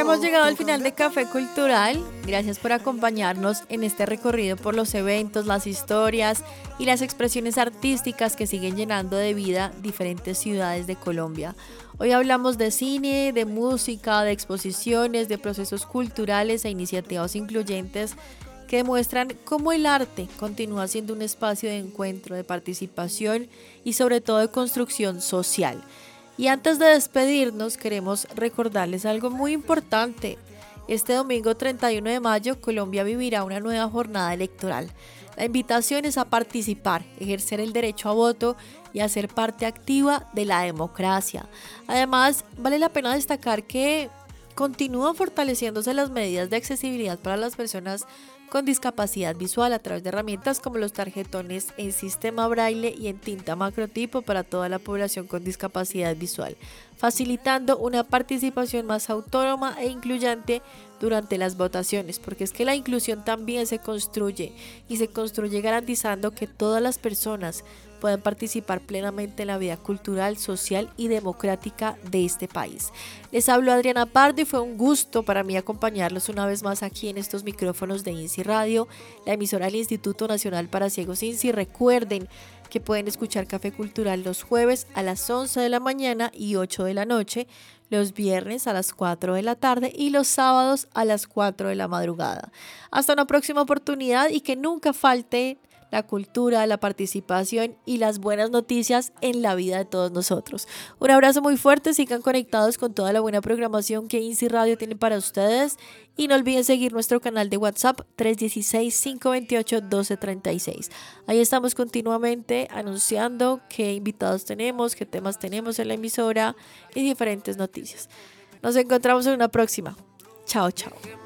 Hemos llegado al final de Café Cultural. Gracias por acompañarnos en este recorrido por los eventos, las historias y las expresiones artísticas que siguen llenando de vida diferentes ciudades de Colombia. Hoy hablamos de cine, de música, de exposiciones, de procesos culturales e iniciativas incluyentes que demuestran cómo el arte continúa siendo un espacio de encuentro, de participación y sobre todo de construcción social. Y antes de despedirnos, queremos recordarles algo muy importante. Este domingo 31 de mayo, Colombia vivirá una nueva jornada electoral. La invitación es a participar, ejercer el derecho a voto y a ser parte activa de la democracia. Además, vale la pena destacar que continúan fortaleciéndose las medidas de accesibilidad para las personas con discapacidad visual a través de herramientas como los tarjetones en sistema braille y en tinta macrotipo para toda la población con discapacidad visual, facilitando una participación más autónoma e incluyente durante las votaciones, porque es que la inclusión también se construye y se construye garantizando que todas las personas puedan participar plenamente en la vida cultural, social y democrática de este país. Les hablo Adriana Pardo y fue un gusto para mí acompañarlos una vez más aquí en estos micrófonos de INSI Radio, la emisora del Instituto Nacional para Ciegos INSI. Recuerden que pueden escuchar Café Cultural los jueves a las 11 de la mañana y 8 de la noche, los viernes a las 4 de la tarde y los sábados a las 4 de la madrugada. Hasta una próxima oportunidad y que nunca falte la cultura, la participación y las buenas noticias en la vida de todos nosotros. Un abrazo muy fuerte, sigan conectados con toda la buena programación que INSI Radio tiene para ustedes y no olviden seguir nuestro canal de WhatsApp 316-528-1236. Ahí estamos continuamente anunciando qué invitados tenemos, qué temas tenemos en la emisora y diferentes noticias. Nos encontramos en una próxima. Chao, chao.